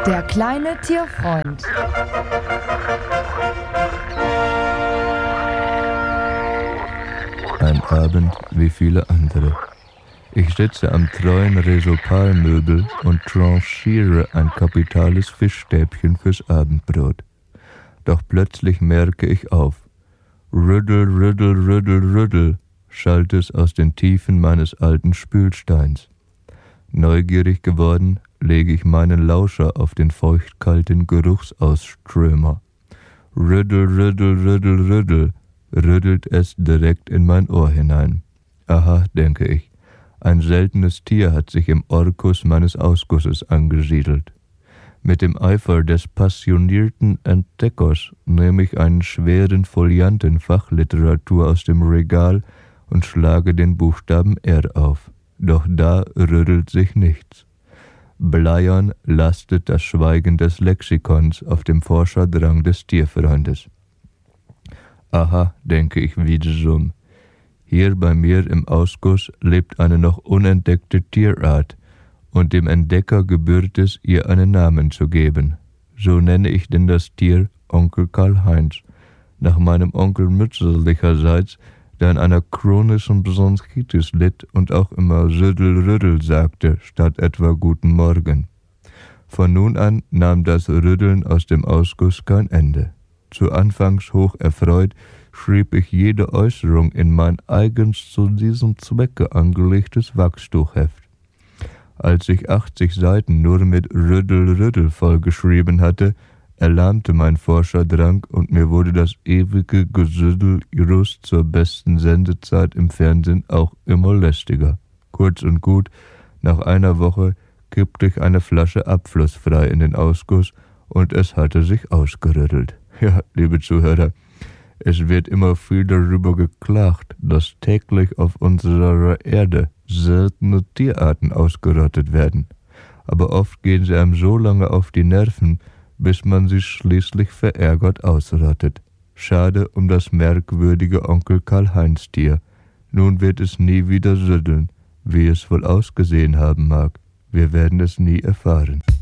Der kleine Tierfreund. Ein Abend wie viele andere. Ich sitze am treuen Resopalmöbel und tranchiere ein kapitales Fischstäbchen fürs Abendbrot. Doch plötzlich merke ich auf. Rüddel, rüddel, rüddel, rüddel, schallt es aus den Tiefen meines alten Spülsteins. Neugierig geworden, lege ich meinen Lauscher auf den feuchtkalten Geruchsausströmer. Rüddel, rüddel, rüddel, rüddel, rüttelt es direkt in mein Ohr hinein. Aha, denke ich, ein seltenes Tier hat sich im Orkus meines Ausgusses angesiedelt. Mit dem Eifer des passionierten Entdeckers nehme ich einen schweren Folianten Fachliteratur aus dem Regal und schlage den Buchstaben R auf. Doch da rüttelt sich nichts. Bleiern lastet das Schweigen des Lexikons auf dem Forscherdrang des Tierfreundes. Aha, denke ich wiederum. Hier bei mir im Ausguss lebt eine noch unentdeckte Tierart, und dem Entdecker gebührt es, ihr einen Namen zu geben. So nenne ich denn das Tier Onkel Karl-Heinz, nach meinem Onkel mütterlicherseits, der an einer chronischen Bronchitis litt und auch immer Rüddel-Rüddel sagte, statt etwa Guten Morgen. Von nun an nahm das Rüddeln aus dem Ausguss kein Ende. Zu Anfangs hoch erfreut schrieb ich jede Äußerung in mein eigens zu diesem Zwecke angelegtes Wachstuchheft. Als ich 80 Seiten nur mit Rüddel-Rüddel vollgeschrieben hatte, erlahmte mein Forscherdrang und mir wurde das ewige Gesüddel just zur besten Sendezeit im Fernsehen auch immer lästiger. Kurz und gut, nach einer Woche kippte ich eine Flasche abflussfrei in den Ausguss und es hatte sich ausgerüttelt. Ja, liebe Zuhörer, es wird immer viel darüber geklagt, dass täglich auf unserer Erde seltene Tierarten ausgerottet werden. Aber oft gehen sie einem so lange auf die Nerven, bis man sie schließlich verärgert ausrottet. Schade um das merkwürdige Onkel Karl-Heinz-Tier. Nun wird es nie wieder rütteln, wie es wohl ausgesehen haben mag. Wir werden es nie erfahren.